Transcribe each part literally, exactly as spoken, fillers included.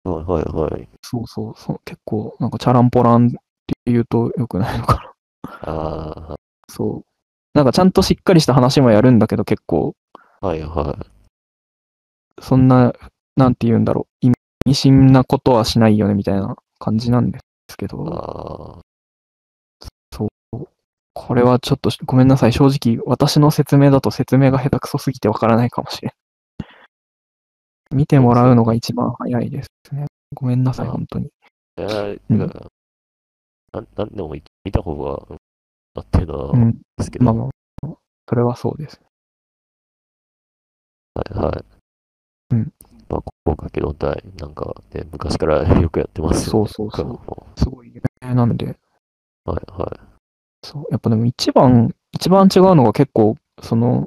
はいはいはい。 そうそうそう、結構、なんかチャランポランって言うと良くないのかな。 あそう。なんかちゃんとしっかりした話もやるんだけど、結構、 あ、はいはい。 そんな、なんて言うんだろう、意味深なことはしないよね、みたいな感じなんですけど、 ああ、 そう。これはちょっとごめんなさい。正直、私の説明だと説明が下手くそすぎてわからないかもしれない。見てもらうのそうですよね。 が一番早いですね。ごめんなさい、 あ本当に。 あ、えうん。 ー、なん、なんでも見た方が、うんなっていうのは、 うん。 ですけど、 まあまあ、それはそうです。 はいはい。 うん。 まあ、効果機動隊、なんか、ね、昔からよくやってますよそうね。 そうそう。 僕はもすごい有名なんで、 うはいはそう。やっぱでも一番、一番違うのが結構、その、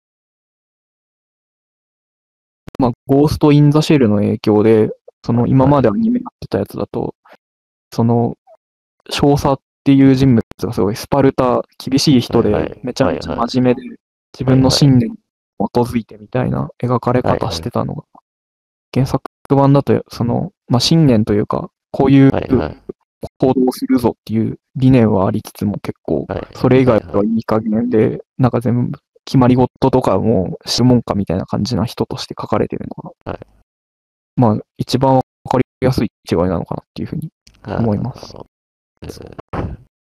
まあ、ゴースト・イン・ザ・シェルの影響で、そい。はのいはい。 今までアニメやってたやつだと、その、少佐っていう人物がすごいスパルタ、厳しい人で、 はいはい。 めちゃめちゃはいはい。 真面目で、自分のはいはい。 信念に基づいてみたいな描かれ方はいはい。 してたのが、原作版だと、その、まあ、信念というか、こういうはいはい。 行動をするぞっていう理念はありつつも結構、 はいそれ以外はいはい。 はいい加減で、なんか全部決まり事とかも質問家みたいな感じな人として書かれてるのが、 はい。 まあ、一番わかりやすい違いなのかなっていうふうにあ思います。 あ、えそう。 ー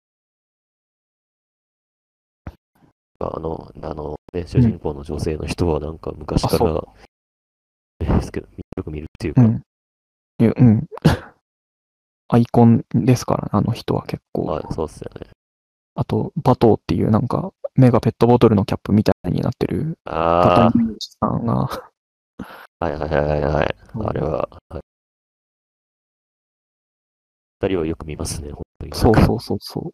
あの、あの、ね、主うん。 人公の女性の人はなんか昔あ、そう。 からですけど、よく見るっていうか、 うん。いや、うん。アイコンですからね、あの人は結構。 はい、そうっすよね。 あと、バトーっていうなんか、目がペットボトルのキャップみたいになってる豚あのミさんが、 あ、はいはいはいはい。 そう、 あれは、はい、二人はよく見ますね、本当になんか。 そうそうそうそう。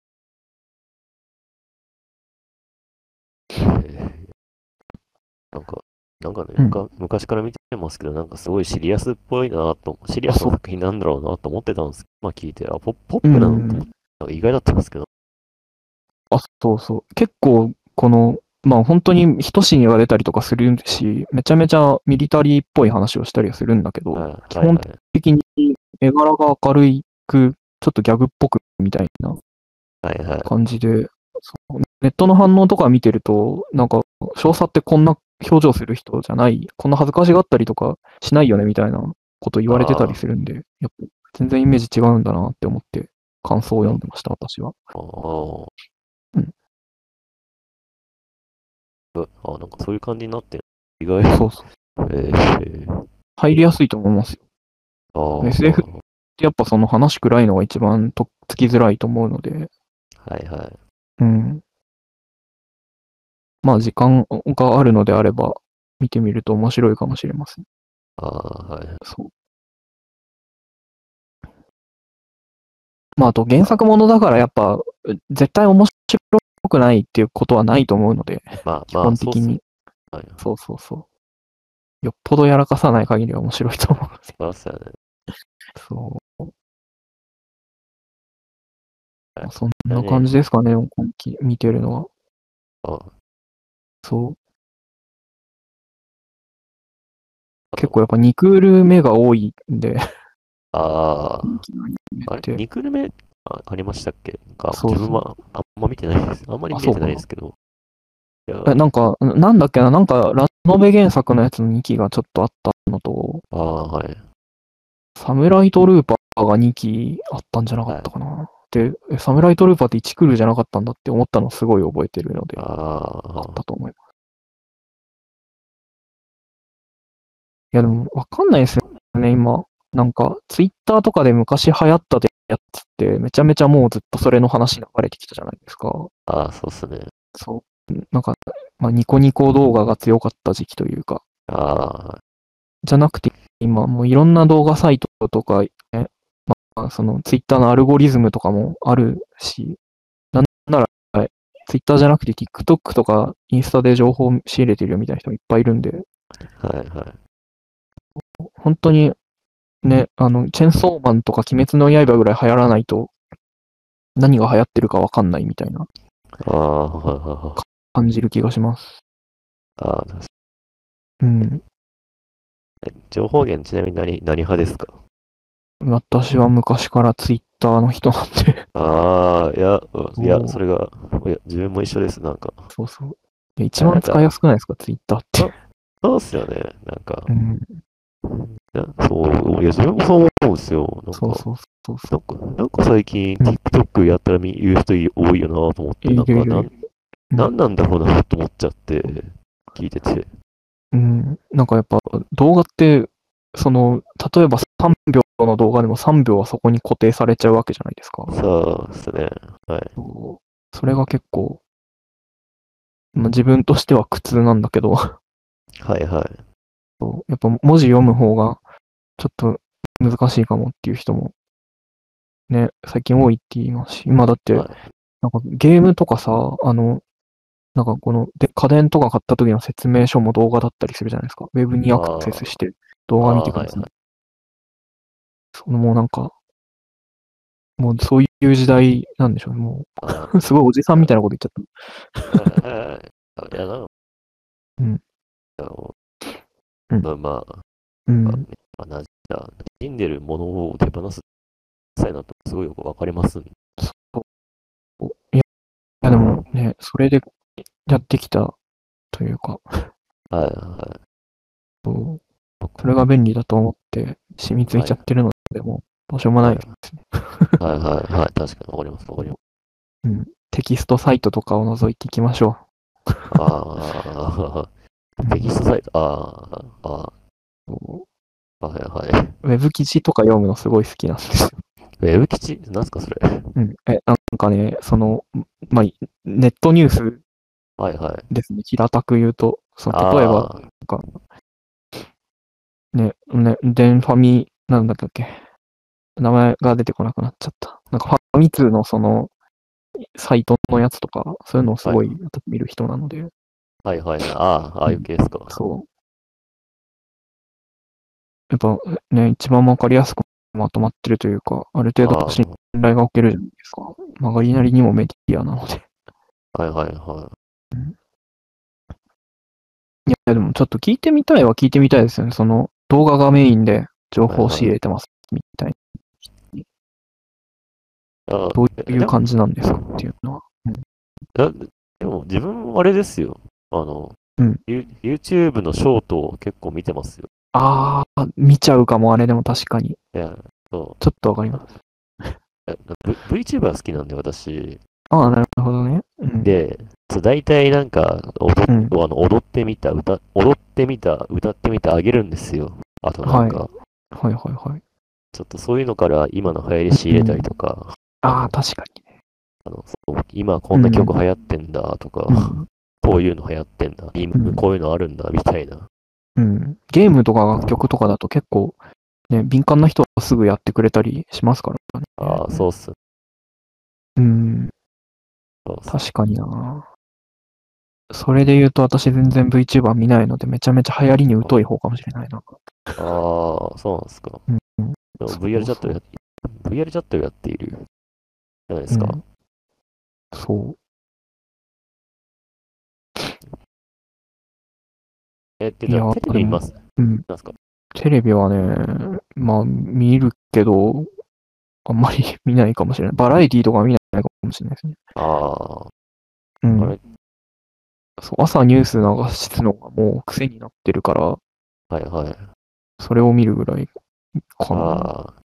えーなんか、なんかね、 うん。 むか昔から見てますけど、なんかすごいシリアスっぽいなと、シリアあ、 スなそう。 作品なんだろうなと思ってたんですけど、まあ聞いて、あ、ポポッうプなのと思って、 ん。 なんか意外だったんですけど、 あ、そうそう。結構、この、まあ本当に一シーンが出たりとかするし、めちゃめちゃミリタリーっぽい話をしたりはするんだけど、 はい基本はいはい。 的に絵柄が明るく、ちょっとギャグっぽくみたいなはいはい。 感じで、そうネットの反応とか見てると、なんか、少佐ってこんな表情する人じゃない、こんな恥ずかしがったりとかしないよねみたいなこと言われてたりあするんで、やっぱ全然イメージ違うんだなって思って感想をあ、いや、 読んでました、私は。 あーうん。 あ、なんかそういう感じになってる。意外。 そうそう。 えー、 入りやすいと思いますよ。 あエスエフ っあ、 てやっぱその話暗いのが一番とっつきづらいと思うので、 はいはい。 うん。まあ時間があるのであれば、見てみると面白いかもしれません。 ああ、はい。 そう。まあ、あと原作ものだからやっぱ、絶対面白くないっていうことはないと思うので、基まあまあ、そうっすね。 本的に。 はい。 そうそうそう。よっぽどやらかさない限りは面白いと思うので。 そうっすよね。 そう。 はい。 まあ、そんな感だね。 じですかね、今期見てるのは。 あ、 そう。 あと、 結構やっぱにクール目が多いんで、 あ人気のアニメっあ、あれ、 て。 にクール目あ、ありましたっけ？なんか、 そうそう。 自分はあんま見てないです。あんまりあ、 見れてないそうかな。 ですけど。いや、 え、なんか、なんだっけな、なんか、ラノベ原作のやつのにきがちょっとあったのと、 ああ、はい。 サムライトルーパーがにきあったんじゃなかっはい。 たかな。で、えサムライトルーパーっていちクールじゃなかったんだって思ったのすごい覚えてるので、あっあたと思います。いや、でもわかんないですよね、今。なんか、ツイッターとかで昔流行ったやつって、めちゃめちゃもうずっとそれの話流れてきたじゃないですか。 あ、ああ、そうっすね。 そう。なんか、まあ、ニコニコ動画が強かった時期というか、 あじゃなくて、今もういろんな動画サイトとか、ね、まあ、そのツイッターのアルゴリズムとかもあるし、なんなら、ツイッターじゃなくて TikTok とかインスタで情報を仕入れてるみたいな人もいっぱいいるんで、 あ、はいはい。 本当にね、あの、チェンソーマンとか鬼滅の刃ぐらい流行らないと何が流行ってるかわかんないみたいなああ、はいはいはい。 感じる気がします。 ああ、確かうん。 え情報源ちなみに何、何派ですか？ 私は昔からツイッターの人なんで。 ああー、いや、うんいや、そそうれが、いや、自分も一緒です、なんか。 そうそう。いや一いや、なんか、 番使いやすくないですか、ツイッターって。 そそうっすよね。なんか、 うん。 いや、そう、いや、自分もそう思うんですよ。なんか、 そうそうそうそう。 なんか、なんか最近うん。 TikTok やったら見言う人い多いよなと思って、なんか、 いるいるいる。 なん、 うん。 なんなんだろうなと思っちゃって、聞いてて。 うん。なんかやっぱ動画って、その、例えばさんびょうの動画でもさんびょうはそこに固定されちゃうわけじゃないですか。 そうですね。はい。 そう。それが結構、まあ、自分としては苦痛なんだけど、 はいはい。 そうやっぱ文字読む方がちょっと難しいかもっていう人もね、最近多いって言いますし、今だって、 はい。 なんかゲームとかさ、あの、なんかこの、で、家電とか買った時の説明書も動画だったりするじゃないですか。ウェブにアクセスあして動あ、 画見ああ、 てください。 はいはい。 そのもうなんか、もうそういう時代なんでしょうね。もあう、すごいおじさんみたいなこと言っちゃっあ、はいはいはい。あいや、なんか、 た。うん、 あのうん、 まあまあ、 うん。 まあね、まあ、なじ馴染んでるものを手放す際なとすごいよくわかりますんで。 そういや、いやでもね、それでやってきたというか、 はいはそうそれが便利だと思って染みつい。 いはい。 ちゃってるので、もうどうしようもないではい。 すね。 はいはいはい。確かにわかります。わかります。 うん。テキストサイトとかを除いていきましょあう。 あ、 うテキスん。 トサイト、ああ、あそあ、はいはい。 うウェブ記事とか読むのすごい好きなんですよ。 ウェブ基地なんすかそれ。 うん。え、なんかね、その、まあ、ネットニュースはいはい。 ですね。平たく言うと、その、例えば、 あなんか、ね、ね、デンファミ、なんだっけ、名前が出てこなくなっちゃった。なんかファミ通のその、サイトのやつとか、そういうのをすあ、はい。 ごい見る人なので、 はいはいはい。ああ、ああいううん、 系ですか。 そう。やっぱね、一番わかりやすくまとまってるというか、ある程度信ああ、 頼がおけるじゃないですか。曲がりなりにもメディアなので。 はいはいはうん、いや、でもちょっと聞いてみたいは聞いてみたいですよね。その動画がメインで情い。はい報を仕はい。 入れてますみたいに。 あどうあ、でも、 いう感じなんですかっていうのは。 だでも自分、あれですよ。あの、 うん。うん。 ユ YouTube のショートを結構見てますよ。 ああ、見ちゃうかも、あれでも確かに。 いや、そちょっとわかります。 う。いや V- VTuber 好きなんで、私。 ああ、なるほどね。うん。 で、そう大体なんか踊っ、 うん。 あの踊ってみた、歌、踊ってみた、歌ってみた、あげるんですよ。あとなんはい。 か、 はいはいはい。 ちょっとそういうのから今の流行り仕入れたりうん。 とか、あああ、 の、 確かに。 あのそう今こんなうん。 曲流行ってんだとか、 うん。 こういうの流行ってんだ、今うん。 こういうのあるんだみたいな。 うん。ゲームとか楽曲とかだと結構ね、敏感な人はすぐやってくれたりしますからね。 ああ、そうっす。 うん。 そうっす。 確かにな。それで言うと私全然 VTuber 見ないのでめちゃめちゃ流行りに疎い方かもしれない、なんか。 ああ、そうなんですか。 うん。 でもそブイアールうそチャットや、ブイアール チャットをやっているじゃないでう。 すか。 うん。そう。 え、っていや、 じゃあテレでも、 ビ見ますうん。 なんすか？ テレビはね、まあ見るけど、あんまり見ないかもしれない。バラエティとか見ないかもしれないですね。 ああ、あうん。 れ、 そう、朝ニュース流すのがもう癖になってるから、 はいはい。 それを見るぐらいかな。 ああ、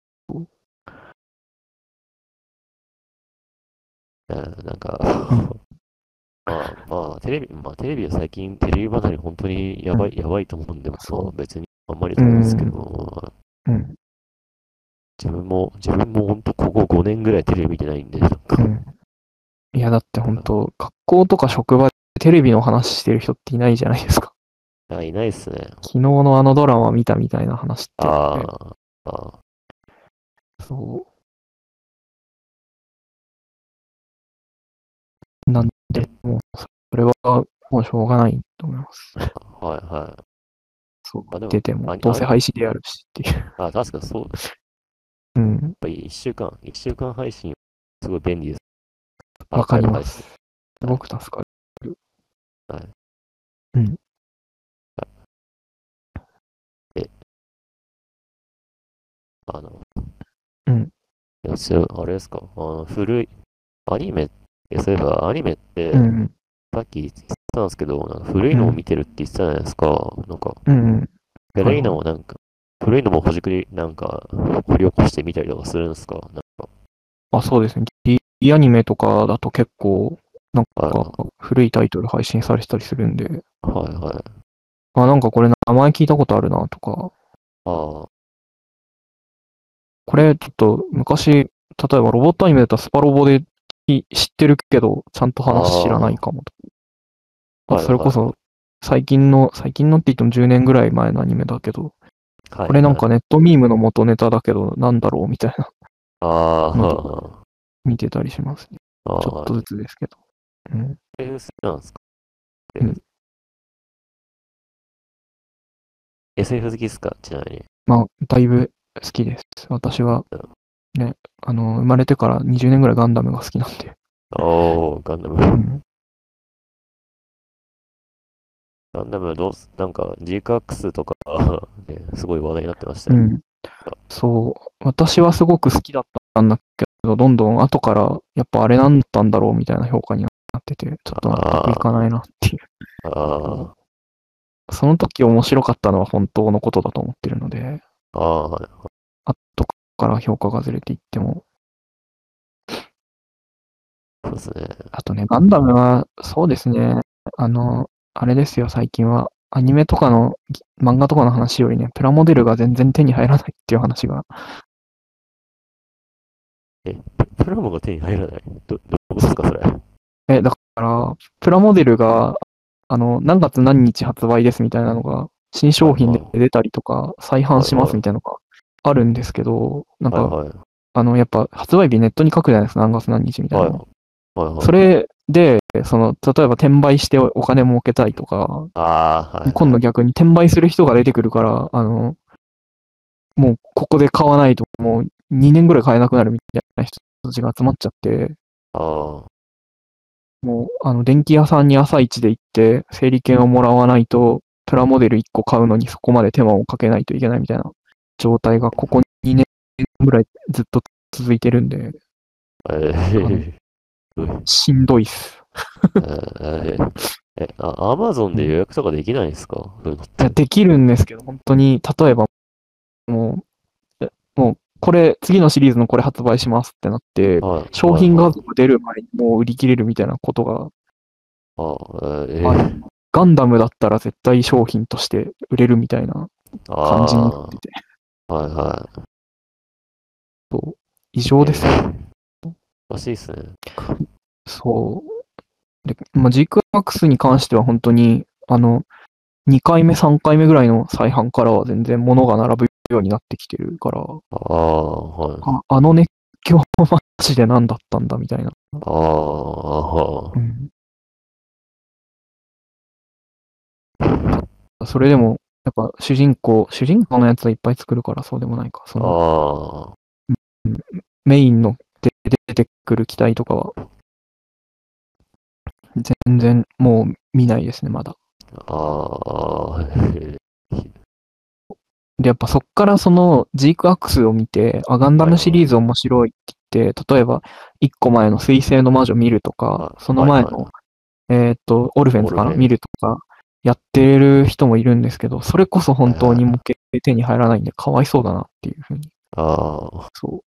えーなんか、 うん。 まあまあ、テレビ、まあテレビは最近テレビ離れ本当にやうん。 ばい、やばいと思うんで、まあそ別にあんまりう。うと思うんですけど、 ん。 まあうん。 自分も、自分も本当ここごねんぐらいテレビ見てないんで、なんか、 うん。いや、だって本当学校とか職場でテレビの話してる人っていないじゃないですか。 あ、いないっすね。 昨日のあのドラマ見たみたいな話って、 ああ、あそう。なんで、 え、 もう、それはもうしょうがないと思います。 はいはい。 そう。 あ、でも、 出ても、 あ、 どうせあ、 廃止でやるしっていう。 あ、確かそう、やっうん。 ぱり一週間、一週間配信、すごい便利です。アーわかカイブ配信。 ります。すはい。 ごく助かる。 はい。 うん。 えあの、 うん。 いや、ちあれですか、あの、古い、アニメ、えそういえばアニメって、 うん。 さっき言ってたんですけど、なんか古いのをうん。 見てるって言ってたじゃないですか。なんか、 うん。 古いのはいはい。 もなんか、古いのもほじくり、なんか、掘り起こしてみたりとかするんですか？なんか、 あ、そうですね。D アニメとかだと結構、なんかは古いタイトル配信されてたりするんで、 い、はい、はい。 あ、なんかこれ名前聞いたことあるなとか、 あこれちょっと昔、例えばロボットアニメだったらスパロボでい知ってるけど、ちゃんとあ、 話知らないあかもと。 あ、 あとはい、はい、 それこそ、最近の、最近のって言ってもじゅうねんぐらい前のアニメだけど、 はい、 これなんはい。 かネットミームの元ネタだけど、なんだろうみたいなのとかあ見てたりしますね。 あ、ああ、 ちょっとずつですけど。うん。 エスエフ 好きなんですか？ うん。 エスエフ 好きっすか、ちなみに。 まあ、だいぶ好きです。私はね、あの、生まれてからにじゅうねんぐらいガンダムが好きなんで。 おー、ガンダム。 うん。 ガンダムどうす、なんか、ジークアックスとかね、すごい話題になってましたよ。 うん。そう。私はすごく好きだったんだけど、どんどん後から、やっぱあれなんだったんだろうみたいな評価になってて、ちょっと納得いかないなっていう。 あそあ、 う。その時面白かったのは本当のことだと思ってるので、 ああ、はい、 後から評価がずれていっても。 そうですね。 あとね、ガンダムは、そうですね、あの、あれですよ、最近は。アニメとかの、漫画とかの話よりね、プラモデルが全然手に入らないっていう話が。 え、ププラモが手に入らない。ど、どういうことですか、それ。 え、だから、プラモデルが、あの、何月何日発売ですみたいなのが、新商品ではいはい。 出たりとか、再販しますはいはい。 みたいなのがあるんですけど、なんか、 はいはい。 あの、やっぱ発売日ネットに書くじゃないですか、何月何日みたいはいなの。 はいはい。 それで、その、例えば転売してお金儲けたいとか、 ああ、はいはい。 今度逆に転売する人が出てくるから、あの、もうここで買わないともうにねんぐらい買えなくなるみたいな人たちが集まっちゃって、 あもう、あの、電気屋さんに朝一で行って、整理券をもらわないと、プラモデルいっこ買うのにそこまで手間をかけないといけないみたいな状態が、ここにねんぐらいずっと続いてるんで、 あ、えあの、 ー、すごい。 しんどいっす。 えー、え、あ、アマゾンうん。いで予約とかできないんですか、そういうのっや、 て。 できるんですけど、本当に、例えばもう、えもう、これ、次のシリーズのこれ発売しますってなって、 はい、 商はい、はい。 品画像が出る前にもう売り切れるみたいなことがあ、えある。 ー、 ガンダムだったら絶対商品として売れるみたいな感じになっあてて、 あ、はいはい。 そう異常えですよ。 ー、らしいっすね。 そう。で、まあ、ジークアックス に関しては本当に、あの、にかいめ、さんかいめぐらいの再販からは全然物が並ぶようになってきてるから、 ああ、はい。 ああの熱狂マジで何だったんだみたいな。 ああ、 うん。それでも、やっぱ主人公、主人公のやつはいっぱい作るからそうでもないか。その、 あうんメインので出てくる機体とかは全然もう見ないですね、まだ。 あ、ああ、へえ、 で、やっぱそっからそのジークアクスを見て、あ、ガンダはいはムシリーズ面白いって言って、例えばいっこまえの水星の魔女見るとか、そい、はい、はい。 の前の、えーっと、オルフェンズかな見オルフェン。 るとか、やってる人もいるんですけど、それこそ本当に模はいはい。 型手に入らないんで、かわいそうだなっていうふうに。 ああ、 そう。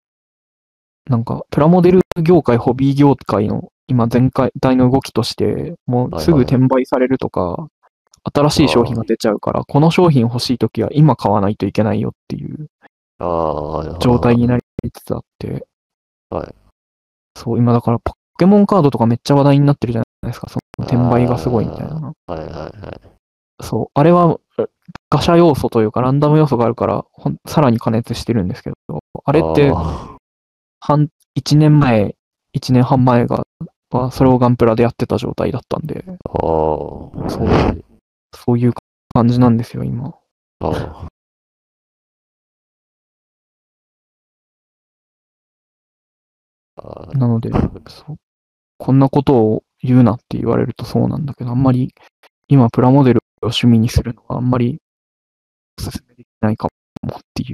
なんか、プラモデル業界、ホビー業界の今全体の動きとして、もうすぐはいはい。 転売されるとか、新しい商品があ出ちゃうから、この商品欲しいときは今買わないといけないよっていうあ、ああ、はい状態にはなりつつあって、 いはい。はい。 そう、今だからポケモンカードとかめっちゃ話題になってるじゃないですか。その転売がすごいみたいあな。 あ、はいはいはい。 そう、あれはえガシャ要素というかランダム要素があるからほん、さらに加熱してるんですけど、あれってあ半、いちねんまえ、いちねんはん前が、はそれをガンプラでやってた状態だったんで、 あ、あそう、そういう感じなんですよ、今。 あ、ああ、 なので、そう、こんなことを言うなって言われるとそうなんだけど、あんまり今プラモデルを趣味にするのはあんまりお勧めできないかもっていう